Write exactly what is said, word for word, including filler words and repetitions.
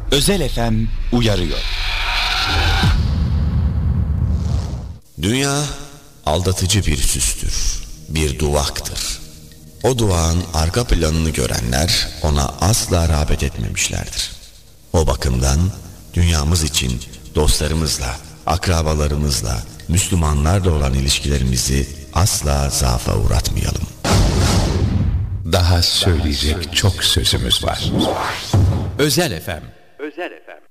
Özel F M uyarıyor. Dünya aldatıcı bir süstür, bir duvaktır. O duvağın arka planını görenler ona asla rağbet etmemişlerdir. O bakımdan dünyamız için dostlarımızla, akrabalarımızla, Müslümanlarla olan ilişkilerimizi asla zaafa uğratmayalım. Daha söyleyecek çok sözümüz var. Özel F M